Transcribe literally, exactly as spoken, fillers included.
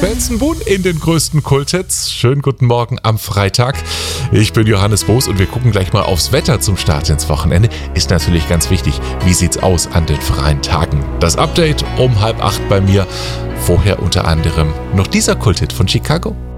Benson Boone in den größten Kulthits. Schönen guten Morgen am Freitag. Ich bin Johannes Boos und wir gucken gleich mal aufs Wetter zum Start ins Wochenende. Ist natürlich ganz wichtig, wie sieht's aus an den freien Tagen? Das Update um halb acht bei mir. Vorher unter anderem noch dieser Kulthit von Chicago.